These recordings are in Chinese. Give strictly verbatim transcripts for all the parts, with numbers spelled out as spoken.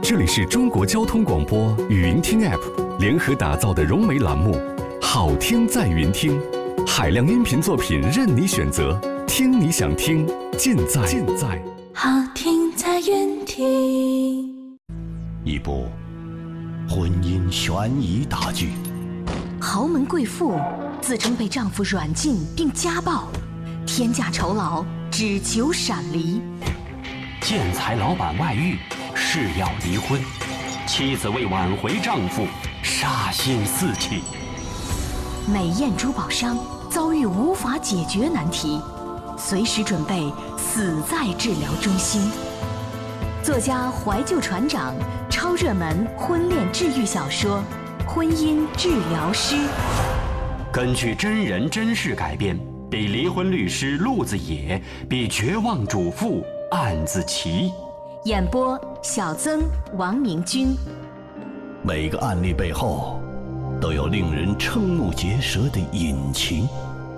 这里是中国交通广播语音听 App 联合打造的融媒栏目《好听在云听》，海量音频作品任你选择，听你想听，尽在尽在好听在云听。 一部婚姻悬疑大剧， 豪门贵妇自称被丈夫软禁并家暴，天价酬劳只求闪离。 建材老板外遇，誓要离婚，妻子为挽回丈夫杀心四起。 美艳珠宝商遭遇无法解决难题，随时准备死在治疗中心。作家怀旧船长超热门婚恋治愈小说《婚姻治疗师》， 根据真人真事改编，比离婚律师陆子野，比绝望主妇案子奇。 演播小曾、王明君。 每个案例背后都有令人瞠目结舌的隐情。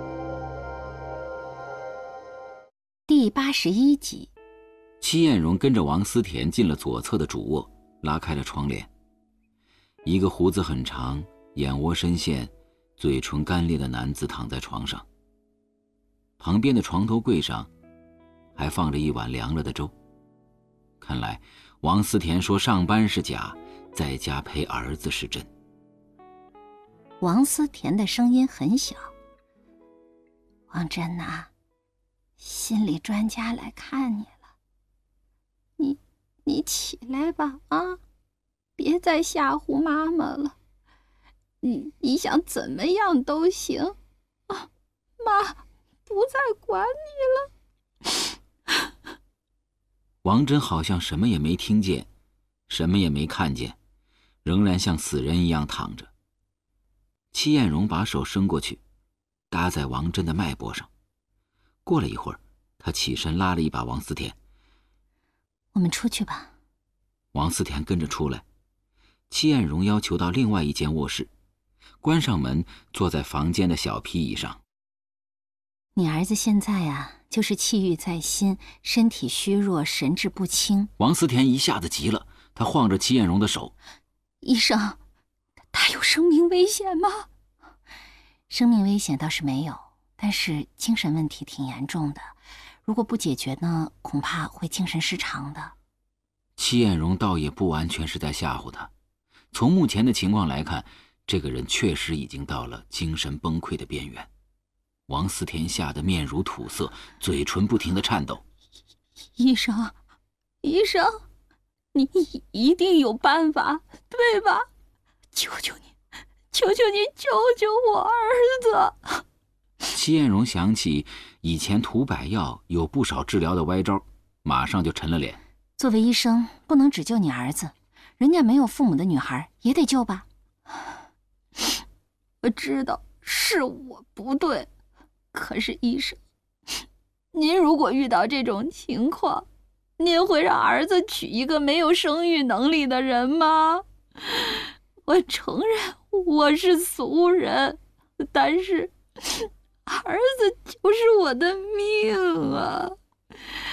第八十一集， 戚艳荣跟着王思田进了左侧的主卧，拉开了窗帘。一个胡子很长、眼窝深陷、嘴唇干裂的男子躺在床上，旁边的床头柜上还放着一碗凉了的粥。看来王思田说上班是假，在家陪儿子是真。 王思田的声音很小：王真呐，心理专家来看你了，你你起来吧啊，别再吓唬妈妈了，你你想怎么样都行啊，妈不再管你了。 王真好像什么也没听见，什么也没看见，仍然像死人一样躺着。戚艳荣把手伸过去，搭在王真的脉搏上。过了一会儿，他起身拉了一把王思田： 我们出去吧。 王思田跟着出来。戚艳荣要求到另外一间卧室，关上门，坐在房间的小皮椅上。 你儿子现在啊，就是气郁在心，身体虚弱，神志不清。 王思田一下子急了，他晃着戚艳荣的手： 医生，他有生命危险吗？生命危险倒是没有，但是精神问题挺严重的，如果不解决呢，恐怕会精神失常的。 戚艳荣倒也不完全是在吓唬他，从目前的情况来看，这个人确实已经到了精神崩溃的边缘。王思田吓得面如土色，嘴唇不停地颤抖。 医生，医生，你一定有办法，对吧？求求你，求求你救救我儿子。 戚艳荣想起以前涂百药有不少治疗的歪招，马上就沉了脸。 作为医生，不能只救你儿子，人家没有父母的女孩也得救吧。我知道是我不对，可是医生，您如果遇到这种情况，您会让儿子娶一个没有生育能力的人吗？我承认我是俗人，但是儿子就是我的命啊。